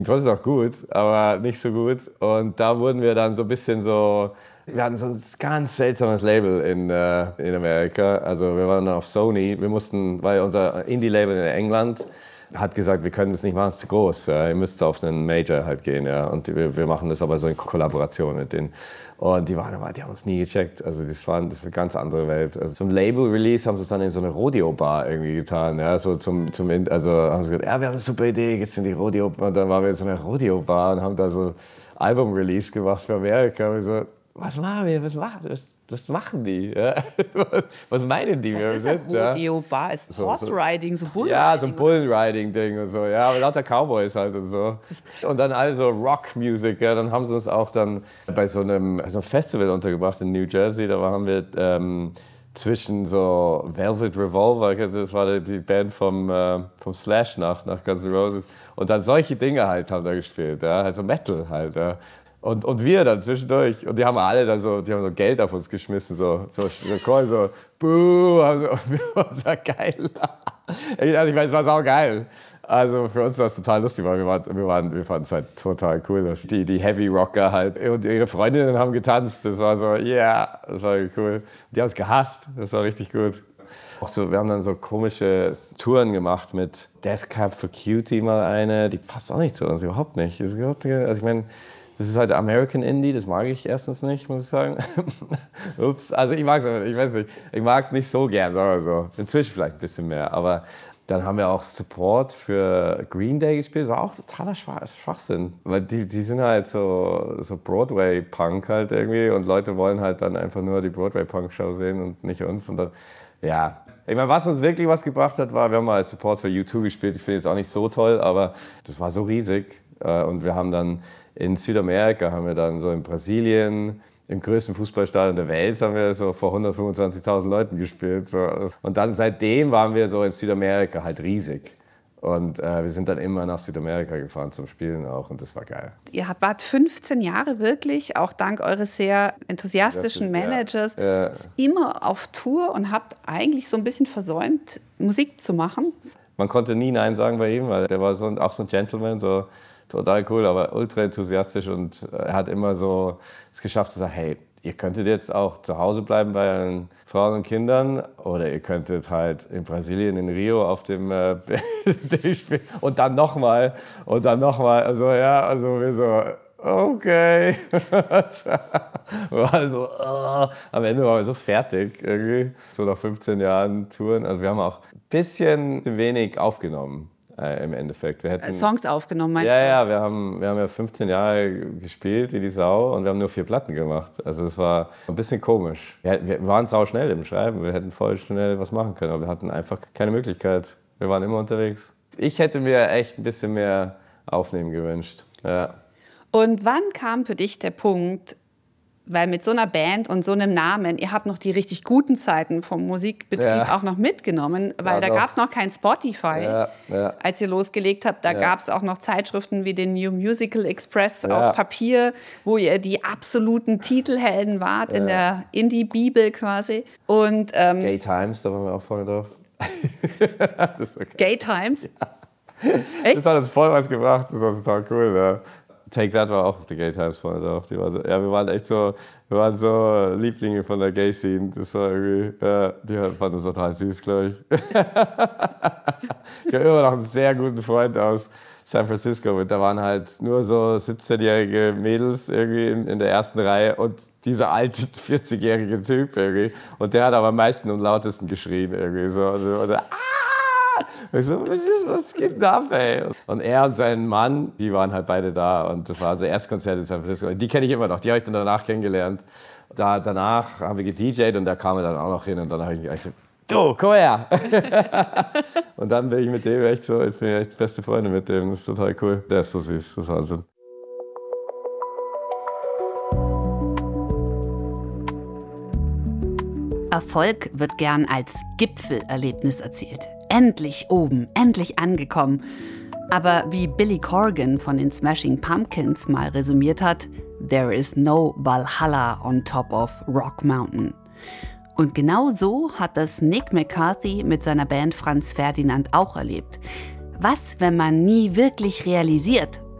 Das ist auch gut, aber nicht so gut. Und da wurden wir dann so ein bisschen so, wir hatten so ein ganz seltsames Label in Amerika. Also wir waren dann auf Sony, wir mussten, weil unser Indie-Label in England hat gesagt, wir können das nicht machen, es ist zu groß. Ihr müsst auf einen Major halt gehen. Ja. Und wir machen das aber so in Kollaboration mit denen. Und die haben uns nie gecheckt. Also das ist eine ganz andere Welt. Also zum Label-Release haben sie es dann in so eine Rodeo-Bar irgendwie getan. Ja. So also haben sie gesagt, ja, wir haben eine super Idee, geht's in die Rodeo. Und dann waren wir in so einer Rodeo-Bar und haben da so Album-Release gemacht für Amerika. Und wir so, was machen wir? Was machen die? Ja? Was meinen die? Das ist eine Rodeo-Bar, ist Horse-Riding, so Bull-Riding. Ja, so ein Bull-Riding-Ding und so. Ja, aber lauter Cowboys halt und so. Und dann also Rock-Music. Ja, dann haben sie uns auch dann bei so einem Festival untergebracht in New Jersey. Da haben wir zwischen so Velvet Revolver, das war die Band vom Slash nach Guns N' Roses. Und dann solche Dinge halt haben da gespielt. Ja? Also Metal halt. Ja? Und wir dann zwischendurch. Und die haben alle dann so, die haben so Geld auf uns geschmissen, so buh, also, das war geil. Ich meine, es war saugeil. Also für uns war es total lustig, weil wir fanden es halt total cool. Die Heavy Rocker halt und ihre Freundinnen haben getanzt. Das war so, yeah, das war cool. Die haben es gehasst, das war richtig gut. Auch so, wir haben dann so komische Touren gemacht mit Death Cab for Cutie mal eine. Die passt auch nicht zu uns, überhaupt nicht. Also ich meine, das ist halt American Indie, das mag ich erstens nicht, muss ich sagen. Ups, also ich mag es nicht so gern, sagen wir so. Inzwischen vielleicht ein bisschen mehr, aber dann haben wir auch Support für Green Day gespielt, das war auch totaler Schwachsinn, weil die sind halt so Broadway-Punk halt irgendwie und Leute wollen halt dann einfach nur die Broadway-Punk-Show sehen und nicht uns und dann, ja. Ich meine, was uns wirklich was gebracht hat, war, wir haben mal Support für U2 gespielt, ich finde es auch nicht so toll, aber das war so riesig und wir haben dann in Südamerika haben wir dann so in Brasilien, im größten Fußballstadion der Welt, haben wir so vor 125.000 Leuten gespielt. So. Und dann seitdem waren wir so in Südamerika halt riesig. Und wir sind dann immer nach Südamerika gefahren zum Spielen auch und das war geil. Ihr wart 15 Jahre wirklich, auch dank eures sehr enthusiastischen Managers, immer auf Tour und habt eigentlich so ein bisschen versäumt, Musik zu machen. Man konnte nie Nein sagen bei ihm, weil der war auch so ein Gentleman, so total cool, aber ultra enthusiastisch und er hat immer so es geschafft zu sagen, hey, ihr könntet jetzt auch zu Hause bleiben bei euren Frauen und Kindern oder ihr könntet halt in Brasilien, in Rio auf dem Ding spielen und dann nochmal. Also ja, also wir so, okay. Also, am Ende waren wir so fertig irgendwie, so nach 15 Jahren Touren. Also wir haben auch ein bisschen wenig aufgenommen. Im Endeffekt. Wir hätten Songs aufgenommen, meinst du? Ja, wir haben ja 15 Jahre gespielt wie die Sau und wir haben nur 4 Platten gemacht. Also es war ein bisschen komisch. Wir waren sauschnell im Schreiben, wir hätten voll schnell was machen können, aber wir hatten einfach keine Möglichkeit. Wir waren immer unterwegs. Ich hätte mir echt ein bisschen mehr Aufnehmen gewünscht. Ja. Und wann kam für dich der Punkt, weil mit so einer Band und so einem Namen, ihr habt noch die richtig guten Zeiten vom Musikbetrieb auch noch mitgenommen, weil da gab es noch kein Spotify, als ihr losgelegt habt. Da gab es auch noch Zeitschriften wie den New Musical Express auf Papier, wo ihr die absoluten Titelhelden wart in der Indie-Bibel quasi. Und, Gay Times, da waren wir auch vorne drauf. Das ist okay. Gay Times? Ja. Echt? Das hat uns voll was gebracht, das war total cool. Ja. Take That war auch auf der Gay Times vorne drauf. Wir waren so Lieblinge von der Gay-Scene. Das war irgendwie, die fanden uns total süß, glaube ich. Ich habe immer noch einen sehr guten Freund aus San Francisco. Und da waren halt nur so 17-jährige Mädels irgendwie in der ersten Reihe und dieser alte 40-jährige Typ irgendwie. Und der hat aber am meisten und lautesten geschrien irgendwie so. Ich so, was geht da ab, ey? Und er und sein Mann, die waren halt beide da. Und das war unser Erstkonzert in San Francisco. Die kenne ich immer noch, die habe ich dann danach kennengelernt. Danach haben wir gedjed und da kam er dann auch noch hin. Und dann habe ich gesagt, du, komm her! Und dann bin ich mit dem echt so, jetzt bin ich echt beste Freunde mit dem. Das ist total cool. Der ist so süß, das ist Wahnsinn. Erfolg wird gern als Gipfelerlebnis erzählt. Endlich oben, endlich angekommen. Aber wie Billy Corgan von den Smashing Pumpkins mal resümiert hat, there is no Valhalla on top of Rock Mountain. Und genau so hat das Nick McCarthy mit seiner Band Franz Ferdinand auch erlebt. Was, wenn man nie wirklich realisiert,